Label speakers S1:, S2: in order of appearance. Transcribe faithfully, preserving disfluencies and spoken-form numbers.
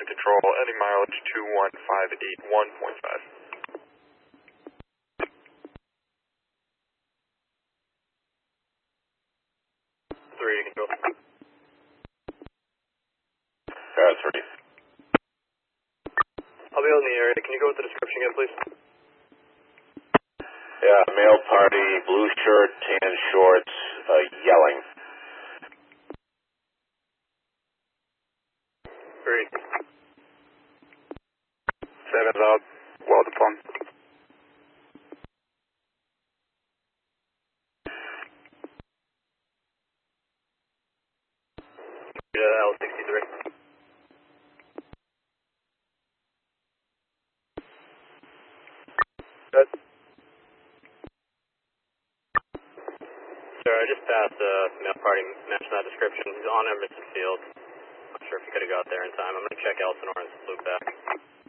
S1: to control, ending mileage two one five eight one point five. three to control.
S2: Uh, three.
S1: I'll be out in the area. Can you go with the description again, please?
S2: Yeah, male party, blue shirt, tan shorts, uh, yelling.
S1: Three.
S3: Seven's out. Well upon.
S1: Yeah, L sixty-three. Good. Sir, I just passed the uh, male party, matching that description. He's on Emerson Field. Not sure if he could have got there in time. I'm going to check Elsinore and loop back.